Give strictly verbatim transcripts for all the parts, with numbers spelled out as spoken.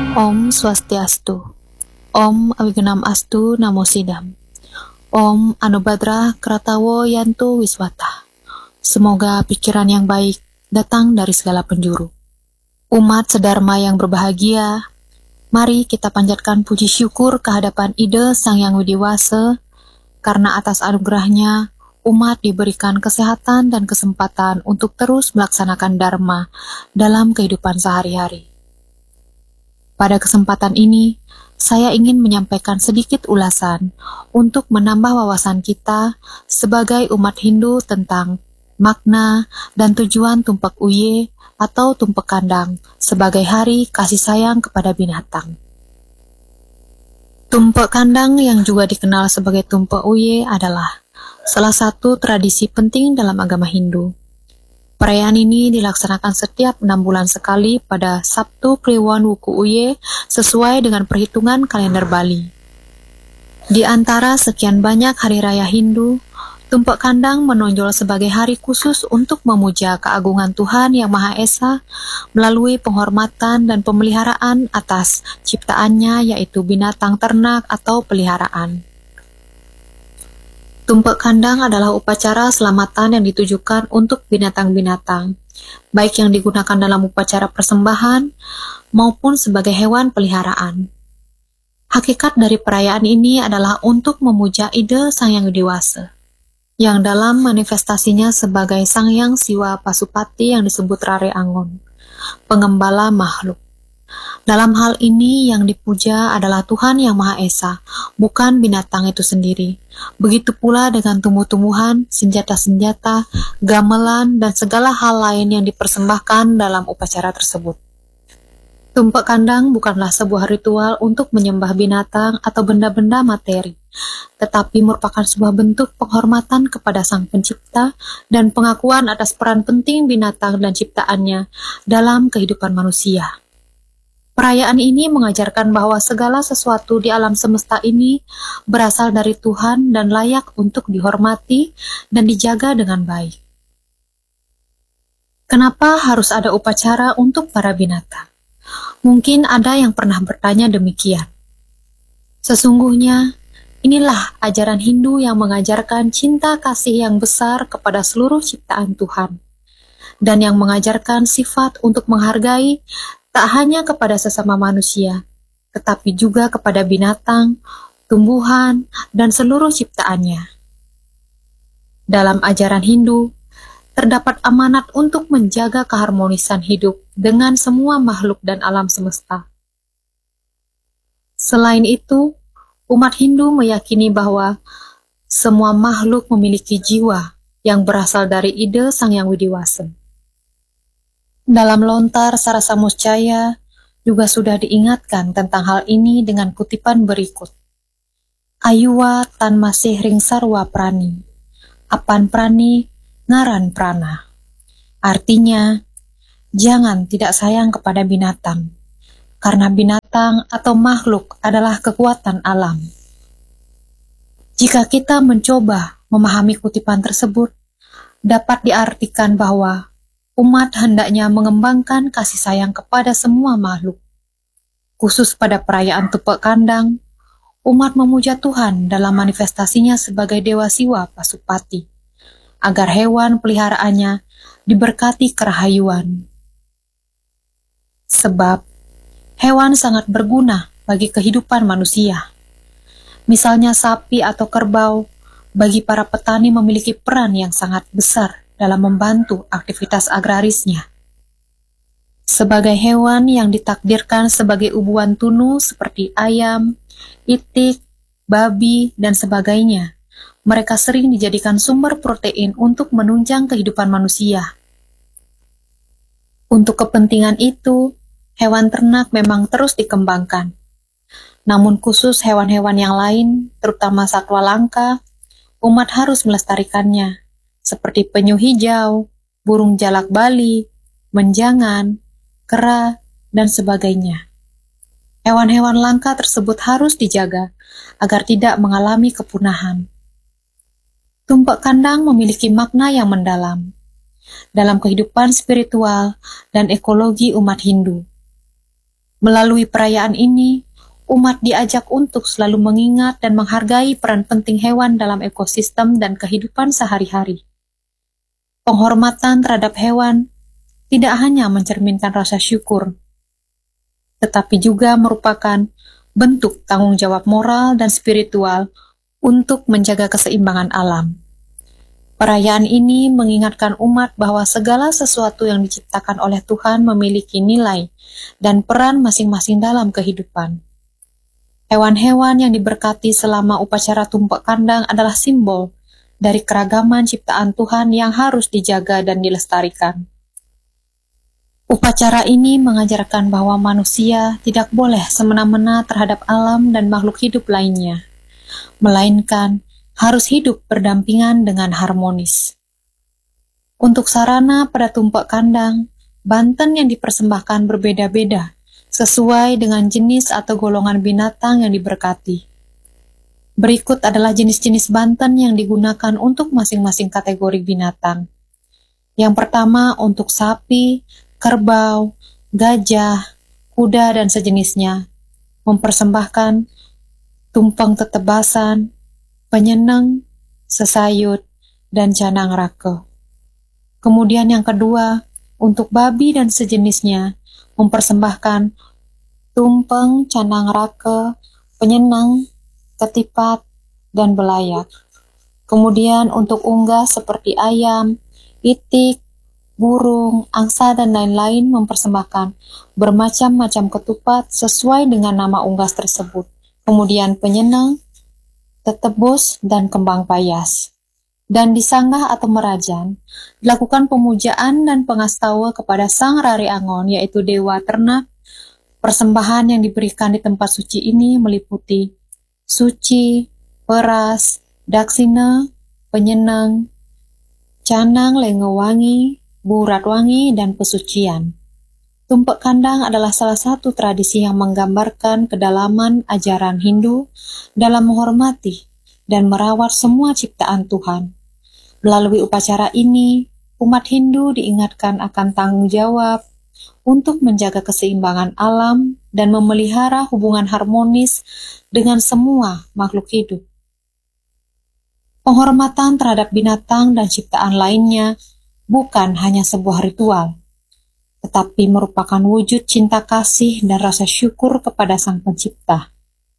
Om Swastiastu. Om Awigunam Astu Namo Sidam. Om Anubhadra Kratawo Yantu Wiswata. Semoga pikiran yang baik datang dari segala penjuru. Umat sedharma yang berbahagia, mari kita panjatkan puji syukur kehadapan Ide Sang Yang Widiwasa, karena atas anugerahnya umat diberikan kesehatan dan kesempatan untuk terus melaksanakan dharma dalam kehidupan sehari-hari. Pada kesempatan ini, saya ingin menyampaikan sedikit ulasan untuk menambah wawasan kita sebagai umat Hindu tentang makna dan tujuan Tumpak Uye atau Tumpak Kandang sebagai hari kasih sayang kepada binatang. Tumpak Kandang yang juga dikenal sebagai Tumpak Uye adalah salah satu tradisi penting dalam agama Hindu. Perayaan ini dilaksanakan setiap enam bulan sekali pada Sabtu Kliwon Wuku Uye sesuai dengan perhitungan kalender Bali. Di antara sekian banyak hari raya Hindu, Tumpak Kandang menonjol sebagai hari khusus untuk memuja keagungan Tuhan Yang Maha Esa melalui penghormatan dan pemeliharaan atas ciptaannya, yaitu binatang ternak atau peliharaan. Tumpak Kandang adalah upacara selamatan yang ditujukan untuk binatang-binatang, baik yang digunakan dalam upacara persembahan maupun sebagai hewan peliharaan. Hakikat dari perayaan ini adalah untuk memuja Ide Sang Yang Widiwasa, yang dalam manifestasinya sebagai Sang Yang Siwa Pasupati yang disebut Rare Angon, pengembala makhluk. Dalam hal ini yang dipuja adalah Tuhan Yang Maha Esa, bukan binatang itu sendiri. Begitu pula dengan tumbuh-tumbuhan, senjata-senjata, gamelan, dan segala hal lain yang dipersembahkan dalam upacara tersebut. Tumpak Kandang bukanlah sebuah ritual untuk menyembah binatang atau benda-benda materi, tetapi merupakan sebuah bentuk penghormatan kepada Sang Pencipta dan pengakuan atas peran penting binatang dan ciptaannya dalam kehidupan manusia. Perayaan ini mengajarkan bahwa segala sesuatu di alam semesta ini berasal dari Tuhan dan layak untuk dihormati dan dijaga dengan baik. Kenapa harus ada upacara untuk para binatang? Mungkin ada yang pernah bertanya demikian. Sesungguhnya, inilah ajaran Hindu yang mengajarkan cinta kasih yang besar kepada seluruh ciptaan Tuhan, dan yang mengajarkan sifat untuk menghargai tak hanya kepada sesama manusia, tetapi juga kepada binatang, tumbuhan, dan seluruh ciptaannya. Dalam ajaran Hindu, terdapat amanat untuk menjaga keharmonisan hidup dengan semua makhluk dan alam semesta. Selain itu, umat Hindu meyakini bahwa semua makhluk memiliki jiwa yang berasal dari Ide Sang Yang Widiwasa. Dalam lontar Sarasa Muscaya juga sudah diingatkan tentang hal ini dengan kutipan berikut. Ayuwa tan masih ring sarwa prani, apan prani ngaran prana. Artinya, jangan tidak sayang kepada binatang, karena binatang atau makhluk adalah kekuatan alam. Jika kita mencoba memahami kutipan tersebut, dapat diartikan bahwa umat hendaknya mengembangkan kasih sayang kepada semua makhluk. Khusus pada perayaan Tumpak Kandang, umat memuja Tuhan dalam manifestasinya sebagai Dewa Siwa Pasupati, agar hewan peliharaannya diberkati kerahayuan. Sebab, hewan sangat berguna bagi kehidupan manusia. Misalnya sapi atau kerbau, bagi para petani memiliki peran yang sangat besar dalam membantu aktivitas agrarisnya. Sebagai hewan yang ditakdirkan sebagai ubuan tunu seperti ayam, itik, babi, dan sebagainya, mereka sering dijadikan sumber protein untuk menunjang kehidupan manusia. Untuk kepentingan itu, hewan ternak memang terus dikembangkan. Namun khusus hewan-hewan yang lain, terutama satwa langka, umat harus melestarikannya, seperti penyu hijau, burung jalak Bali, menjangan, kera, dan sebagainya. Hewan-hewan langka tersebut harus dijaga agar tidak mengalami kepunahan. Tumpak Kandang memiliki makna yang mendalam dalam kehidupan spiritual dan ekologi umat Hindu. Melalui perayaan ini, umat diajak untuk selalu mengingat dan menghargai peran penting hewan dalam ekosistem dan kehidupan sehari-hari. Penghormatan terhadap hewan tidak hanya mencerminkan rasa syukur, tetapi juga merupakan bentuk tanggung jawab moral dan spiritual untuk menjaga keseimbangan alam. Perayaan ini mengingatkan umat bahwa segala sesuatu yang diciptakan oleh Tuhan memiliki nilai dan peran masing-masing dalam kehidupan. Hewan-hewan yang diberkati selama upacara tumpek kandang adalah simbol dari keragaman ciptaan Tuhan yang harus dijaga dan dilestarikan. Upacara ini mengajarkan bahwa manusia tidak boleh semena-mena terhadap alam dan makhluk hidup lainnya, melainkan harus hidup berdampingan dengan harmonis. Untuk sarana pada tumpek kandang, banten yang dipersembahkan berbeda-beda, sesuai dengan jenis atau golongan binatang yang diberkati. Berikut adalah jenis-jenis banten yang digunakan untuk masing-masing kategori binatang. Yang pertama untuk sapi, kerbau, gajah, kuda, dan sejenisnya, mempersembahkan tumpeng tetebasan, penyeneng, sesayut, dan canang rake. Kemudian yang kedua, untuk babi dan sejenisnya, mempersembahkan tumpeng, canang rake, penyeneng, ketipat, dan belayak. Kemudian untuk unggas seperti ayam, itik, burung, angsa, dan lain-lain mempersembahkan bermacam-macam ketupat sesuai dengan nama unggas tersebut. Kemudian penyeneng, tetebus, dan kembang payas. Dan di sanggah atau merajan, dilakukan pemujaan dan pengastawa kepada Sang Rari Angon, yaitu Dewa Ternak. Persembahan yang diberikan di tempat suci ini meliputi suci, peras, daksina, penyenang, canang lengowangi, burat wangi, dan pesucian. Tumpek kandang adalah salah satu tradisi yang menggambarkan kedalaman ajaran Hindu dalam menghormati dan merawat semua ciptaan Tuhan. Melalui upacara ini, umat Hindu diingatkan akan tanggung jawab untuk menjaga keseimbangan alam dan memelihara hubungan harmonis dengan semua makhluk hidup. Penghormatan terhadap binatang dan ciptaan lainnya bukan hanya sebuah ritual, tetapi merupakan wujud cinta kasih dan rasa syukur kepada Sang Pencipta.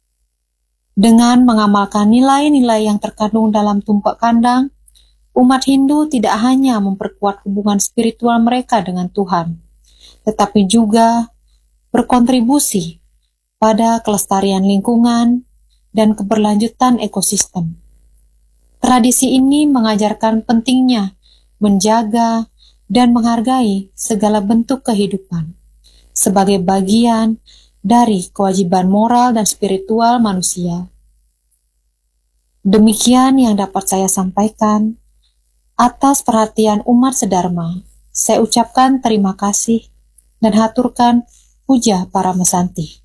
Dengan mengamalkan nilai-nilai yang terkandung dalam tumpek kandang, umat Hindu tidak hanya memperkuat hubungan spiritual mereka dengan Tuhan, tetapi juga berkontribusi pada kelestarian lingkungan dan keberlanjutan ekosistem. Tradisi ini mengajarkan pentingnya menjaga dan menghargai segala bentuk kehidupan sebagai bagian dari kewajiban moral dan spiritual manusia. Demikian yang dapat saya sampaikan. Atas perhatian umat sedharma, saya ucapkan terima kasih dan haturkan puja para mesanti.